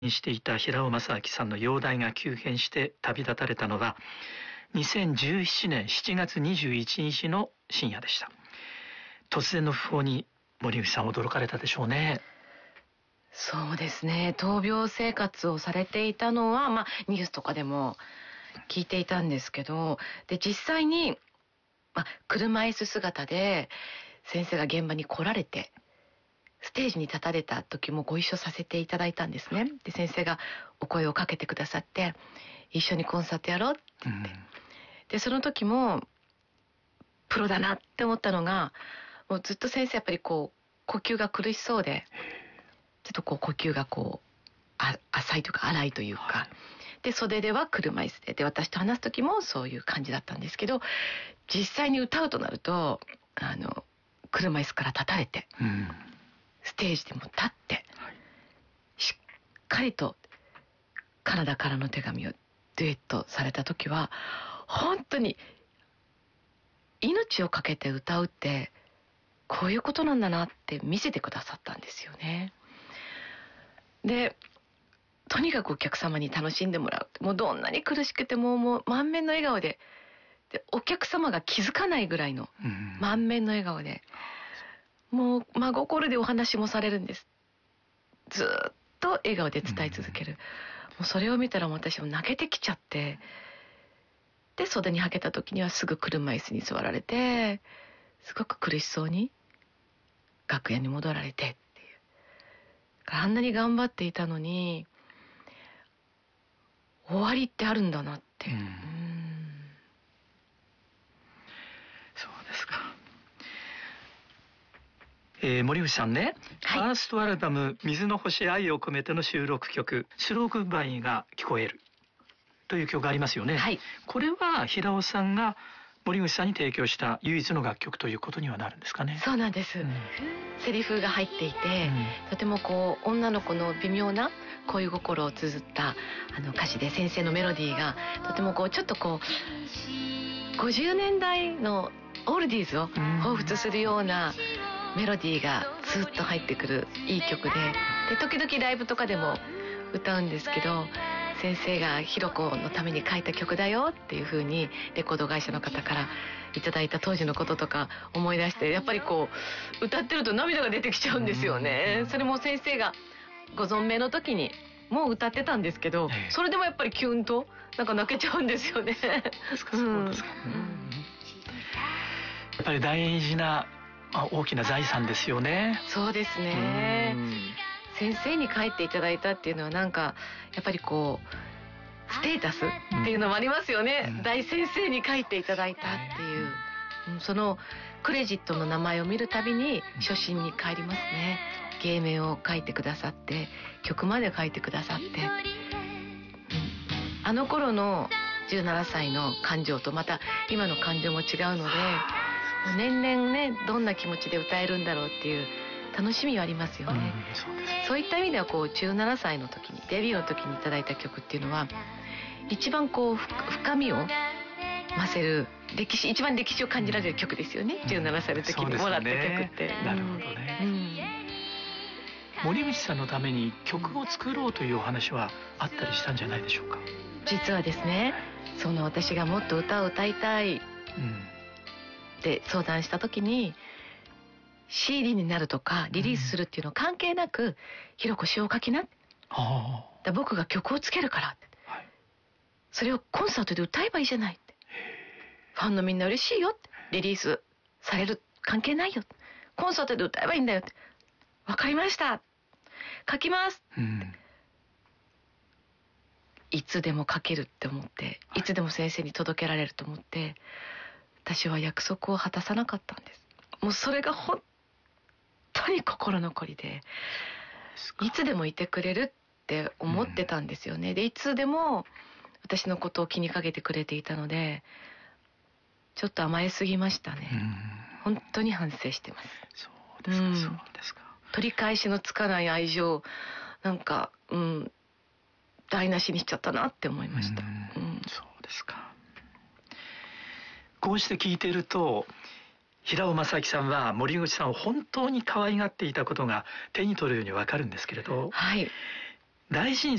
していた平尾正明さんの容体が急変して旅立たれたのは2017年7月21日の深夜でした。突然の訃報に森口さん驚かれたでしょうね。 そうですね、闘病生活をされていたのは、ニュースとかでも聞いていたんですけど、で実際に、車椅子姿で先生が現場に来られてステージに立たれた時もご一緒させていただいたんですね。で先生がお声をかけてくださって、一緒にコンサートやろうって言って、でその時もプロだなって思ったのが、もうずっと先生やっぱり呼吸が苦しそうで、ちょっと呼吸が浅いというか荒いというか、で袖では車椅子で、私と話す時もそういう感じだったんですけど、実際に歌うとなると車椅子から立たれて、ステージでも立って、しっかりとカナダからの手紙をデュエットされた時は、本当に命をかけて歌うってこういうことなんだなって見せてくださったんですよね。でとにかくお客様に楽しんでもらう、もうどんなに苦しくても満面の笑顔で、お客様が気づかないぐらいの満面の笑顔で、もう真心でお話もされるんです。ずっと笑顔で伝え続ける、もうそれを見たら私も泣けてきちゃって、で袖にはけた時にはすぐ車椅子に座られて、すごく苦しそうに楽屋に戻られてっていう、あんなに頑張っていたのに終わりってあるんだなって、 そうですか。森口さんね、ファーストアルバム水の星愛を込めての収録曲スローグッバイが聞こえるという曲がありますよね。これは平尾さんが森口さんに提供した唯一の楽曲ということにはなるんですかね。 そうなんです、セリフが入っていて、とても女の子の微妙な恋心を綴った歌詞で、先生のメロディーがとてもちょっと50年代のオールディーズを彷彿するようなメロディーがスーッと入ってくるいい曲で、時々ライブとかでも歌うんですけど、先生がひろ子のために書いた曲だよっていう風にレコード会社の方からいただいた当時のこととか思い出して、やっぱり歌ってると涙が出てきちゃうんですよね。それも先生がご存命の時にもう歌ってたんですけど、それでもやっぱりキュンと泣けちゃうんですよね。 そうですか。やっぱり大事な大きな財産ですよね。 そうですね。先生に書いていただいたっていうのはやっぱりステータスっていうのもありますよね。大先生に書いていただいたっていう、そのクレジットの名前を見るたびに初心に帰りますね。芸名を書いてくださって、曲まで書いてくださって、あの頃の17歳の感情とまた今の感情も違うので、年々ねどんな気持ちで歌えるんだろうっていう楽しみはありますよね。そういった意味では17歳の時にデビューの時にいただいた曲っていうのは一番深みを増せる、一番歴史を感じられる曲ですよね。17歳の時にもらった曲って。 なるほどね。森口さんのために曲を作ろうというお話はあったりしたんじゃないでしょうか。 実はですね、私がもっと歌を歌いたいって相談した時に、CD になるとかリリースするっていうの関係なく、ひろこ詩を書きな、僕が曲をつけるからって、それをコンサートで歌えばいいじゃないって、ファンのみんな嬉しいよって、リリースされる関係ないよ、コンサートで歌えばいいんだよって、分かりました、書きます、いつでも書けるって思って、いつでも先生に届けられると思って、私は約束を果たさなかったんです。もうそれが本当に心残りで、いつでもいてくれるって思ってたんですよね。でいつでも私のことを気にかけてくれていたので、ちょっと甘えすぎましたね。本当に反省してます。 そうですか、そうですか。 取り返しのつかない愛情、台無しにしちゃったなって思いました。 そうですか。こうして聞いていると、平尾正明さんは森口さんを本当に可愛がっていたことが手に取るようにわかるんですけれど、大事に